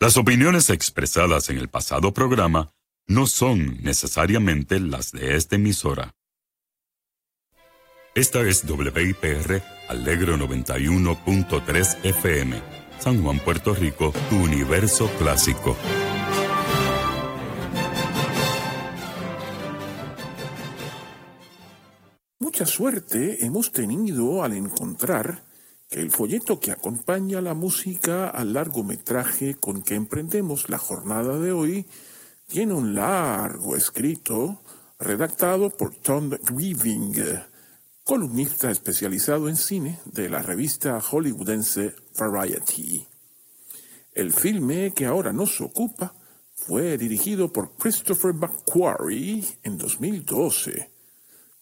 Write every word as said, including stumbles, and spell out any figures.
Las opiniones expresadas en el pasado programa no son necesariamente las de esta emisora. Esta es W I P R Alegro noventa y uno punto tres F M, San Juan, Puerto Rico, tu universo clásico. Mucha suerte hemos tenido al encontrar que el folleto que acompaña la música al largometraje con que emprendemos la jornada de hoy tiene un largo escrito redactado por Tom Grieving, columnista especializado en cine de la revista hollywoodense Variety. El filme que ahora nos ocupa fue dirigido por Christopher McQuarrie en dos mil doce